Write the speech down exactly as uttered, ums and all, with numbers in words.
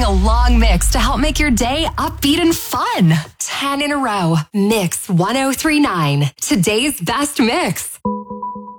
playing a long mix to help make your day upbeat and fun. ten in a row. Mix one oh three point nine. Today's best mix.